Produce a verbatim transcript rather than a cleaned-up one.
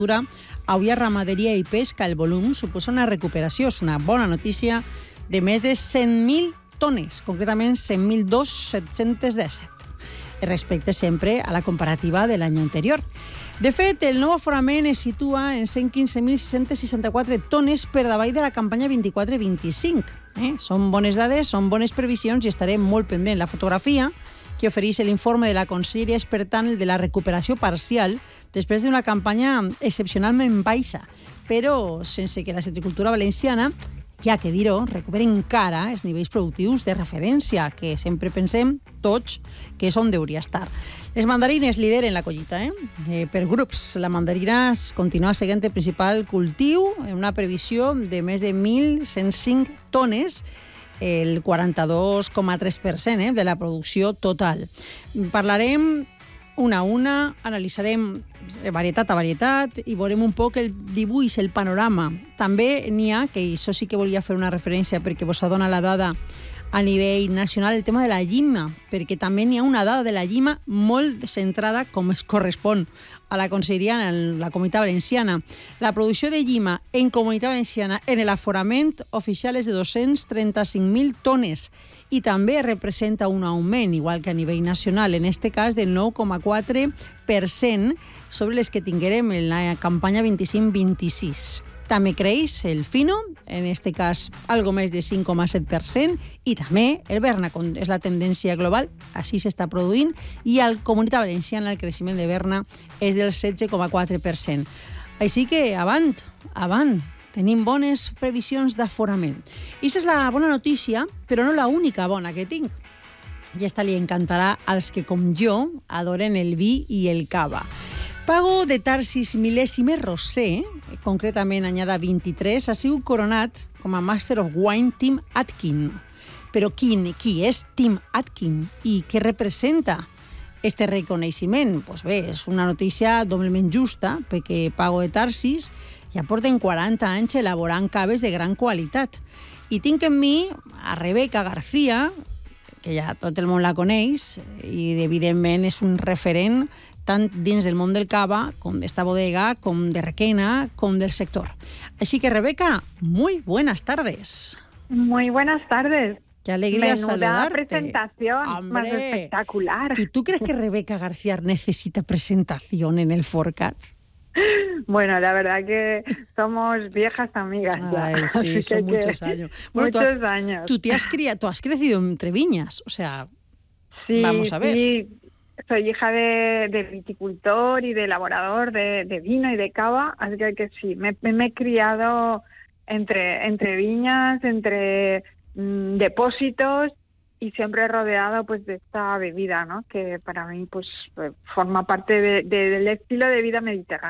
Avui a Ramaderia i Pesca el volum suposa una recuperació. És una bona notícia de més de cent mil tones, concretament cent mil set-cents disset, respecte sempre a la comparativa de l'any anterior. De fet, el nou aforament es situa en cent quinze mil sis-cents seixanta-quatre tones per davall de la campanya vint-i-quatre vint-i-cinc. Eh? Són bones dades, són bones previsions i estarem molt pendent. La fotografia que ofereix l'informe de la Conselleria és, per tant, de la recuperació parcial després d'una campanya excepcionalment baixa, però sense que la citricultura valenciana, ja que dir-ho, recuperi encara els nivells productius de referència, que sempre pensem tots que és on hauria estar. Les mandarines lideren la collita, eh? Eh, per grups. La mandarina continua seguint el principal cultiu en una previsió de més de mil cent cinc tones, el quaranta-dos coma tres per cent eh, de la producció total. Parlarem una a una, analitzarem varietat a varietat i veurem un poc el dibuix, el panorama. També n'hi ha, que això sí que volia fer una referència perquè vos adona la dada a nivell nacional, el tema de la llima, perquè també n'hi ha una dada de la llima molt centrada, com es correspon a la Conselleria en la Comunitat Valenciana. La producció de llima en Comunitat Valenciana en l'aforament oficial és de dos-cents trenta-cinc mil tones i també representa un augment, igual que a nivell nacional, en aquest cas del nou coma quatre per cent sobre les que tinguérem en la campanya vint-i-cinc vint-i-sis. També creix el fino, en aquest cas algo més de cinc coma set per cent, i també el berna, és la tendència global, així s'està produint, i al Comunitat Valenciana el creixement de berna és del setze coma quatre per cent. Així que avant, avant, tenim bones previsions d'aforament. I aquesta és la bona notícia, però no la única bona que tinc. I esta li encantarà als que, com jo, adoren el vi i el cava. Pago de Tarsis Mil·lèsime Rosé, concretament anyada vint-i-tres, ha sigut coronat com a Master of Wine Tim Atkin. Però quin, qui és Tim Atkin i què representa este reconeixement? Pues bé, és una notícia doblement justa, perquè Pago de Tarsis ja porten quaranta anys elaborant caves de gran qualitat. I tinc en mi a Rebeca García, que ja tot el món la coneix, i evidentment és un referent tant dins del món del cava, com d'esta bodega, com de Requena, com del sector. Así que, Rebeca, muy buenas tardes. Muy buenas tardes. Qué alegría Menuda saludarte. presentación, Hombre, más espectacular. ¿Tú, ¿Tú crees que Rebeca García necesita presentación en el Forcat? Bueno, la verdad que somos viejas amigas. Ay, ya. sí, son que muchos que, años. Bueno, muchos tú, años. Tú, te has criado, tú has crecido entre viñas, o sea, sí, vamos a ver. Sí. Soy hija de, de viticultor y de elaborador de, de vino y de cava, así que, que sí, me, me he criado entre, entre viñas, entre mmm, depósitos y siempre rodeado pues de esta bebida, ¿no? Que para mí pues forma parte de, de, del estilo de vida mediterráneo.